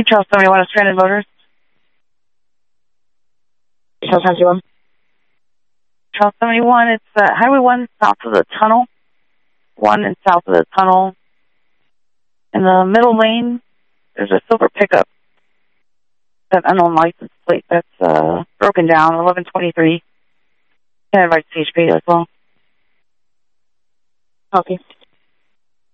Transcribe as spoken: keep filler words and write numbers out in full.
Charles seventy-one is stranded motors. Charles seventy-one. Charles seventy-one, it's uh, Highway one south of the tunnel. One and south of the tunnel. In the middle lane, there's a silver pickup. That unknown license plate that's uh, broken down, eleven twenty-three. Can I invite C H P as well? Okay.